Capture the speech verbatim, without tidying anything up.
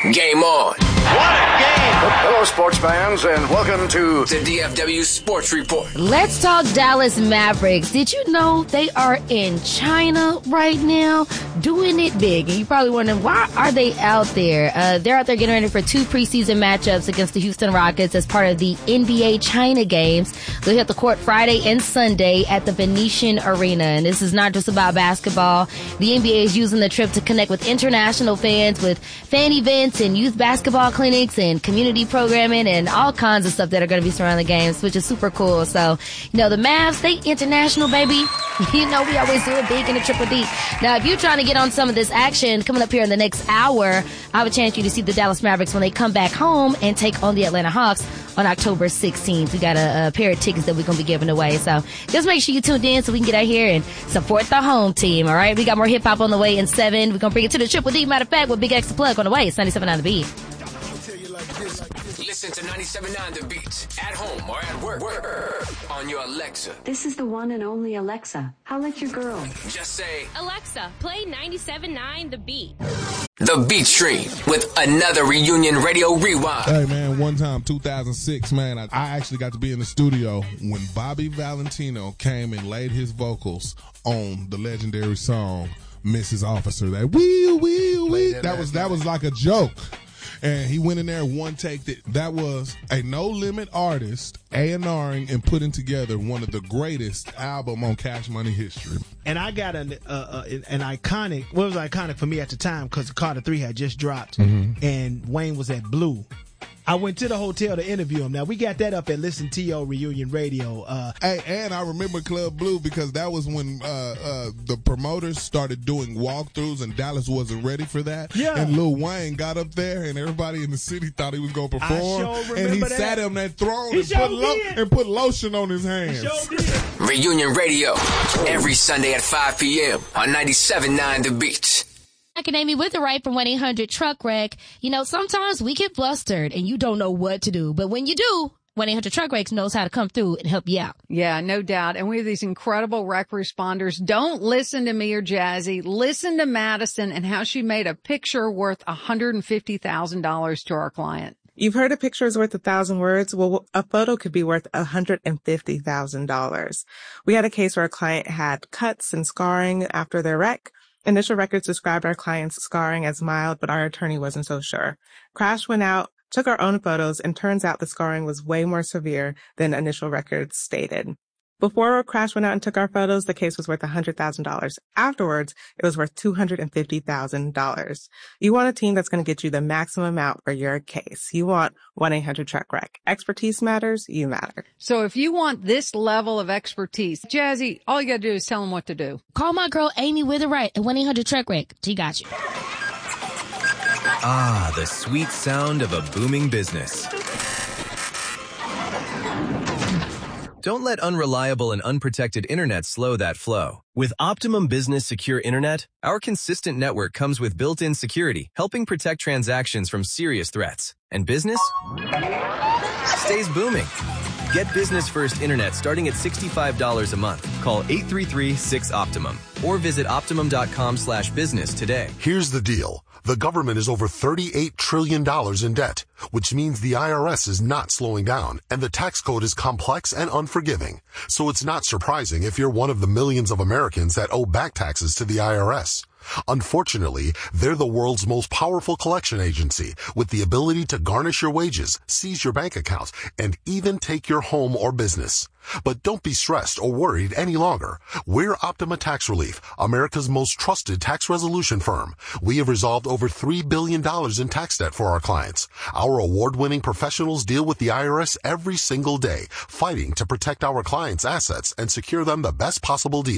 Game on. What a game! Hello, sports fans, and welcome to the D F W Sports Report. Let's talk Dallas Mavericks. Did you know they are in China right now doing it big? And you're probably wondering, why are they out there? Uh, they're out there getting ready for two preseason matchups against the Houston Rockets as part of the N B A China Games. They'll hit the court Friday and Sunday at the Venetian Arena. And this is not just about basketball. The N B A is using the trip to connect with international fans with fan events and youth basketball clinics and community programming and all kinds of stuff that are going to be surrounding the games, which is super cool. So, you know, the Mavs, they international, baby. You know, we always do it big in the Triple D. Now, if you're trying to get on some of this action coming up here in the next hour, I have a chance for you to see the Dallas Mavericks when they come back home and take on the Atlanta Hawks on October sixteenth. We got a, a pair of tickets that we're going to be giving away. So just make sure you tuned in so we can get out here and support the home team. All right. We got more hip hop on the way in seven. We're going to bring it to the Triple D. Matter of fact, with Big Extra Plug on the way. It's ninety-seven point nine The Beat. Listen to ninety-seven point nine The Beat at home or at work, work on your Alexa. This is the one and only Alexa. Holla at your girl. Just say, Alexa, play ninety-seven point nine The Beat. The Beat Stream with another Reunion Radio Rewind. Hey, man, one time, two thousand six, man, I, I actually got to be in the studio when Bobby Valentino came and laid his vocals on the legendary song, Missus Officer. That wee, wee, wee. That was, that was like a joke. And he went in there one take. That, that was a No Limit artist A and R-ing and putting together one of the greatest album on Cash Money history. And I got an uh, uh, an iconic, what was iconic for me at the time, because Carter three had just dropped, mm-hmm. and Wayne was at Blue. I went to the hotel to interview him. Now, we got that up at Listen T O Reunion Radio. Uh, hey, and I remember Club Blue because that was when uh, uh, the promoters started doing walkthroughs and Dallas wasn't ready for that. Yeah. And Lil Wayne got up there and everybody in the city thought he was going to perform. I sure and he that. sat on that throne he and, sure put lo- and put lotion on his hands. He sure did. Reunion Radio every Sunday at five p.m. on ninety-seven point nine The Beat. I can Amy Witherite from one eight hundred Truck Wreck. You know, sometimes we get flustered and you don't know what to do. But when you do, one eight hundred Truck Wreck knows how to come through and help you out. Yeah, no doubt. And we have these incredible wreck responders. Don't listen to me or Jazzy. Listen to Madison and how she made a picture worth one hundred fifty thousand dollars to our client. You've heard a picture is worth a thousand words. Well, a photo could be worth one hundred fifty thousand dollars. We had a case where a client had cuts and scarring after their wreck. Initial records described our client's scarring as mild, but our attorney wasn't so sure. Crash went out, took our own photos, and turns out the scarring was way more severe than initial records stated. Before Crash went out and took our photos, the case was worth one hundred thousand dollars. Afterwards, it was worth two hundred fifty thousand dollars. You want a team that's going to get you the maximum amount for your case. You want one eight hundred Truck Wreck. Expertise matters. You matter. So if you want this level of expertise, Jazzy, all you got to do is tell them what to do. Call my girl Amy Witherite at one eight hundred Truck Wreck. She got you. Ah, the sweet sound of a booming business. Don't let unreliable and unprotected internet slow that flow. With Optimum Business Secure Internet, our consistent network comes with built-in security, helping protect transactions from serious threats. And business stays booming. Get business-first internet starting at sixty-five dollars a month. Call eight three three, six, Optimum or visit optimum.com slash business today. Here's the deal. The government is over thirty-eight trillion dollars in debt, which means the I R S is not slowing down, and the tax code is complex and unforgiving. So it's not surprising if you're one of the millions of Americans that owe back taxes to the I R S. Unfortunately, they're the world's most powerful collection agency with the ability to garnish your wages, seize your bank accounts, and even take your home or business. But don't be stressed or worried any longer. We're Optima Tax Relief, America's most trusted tax resolution firm. We have resolved over three billion dollars in tax debt for our clients. Our award-winning professionals deal with the I R S every single day, fighting to protect our clients' assets and secure them the best possible deal.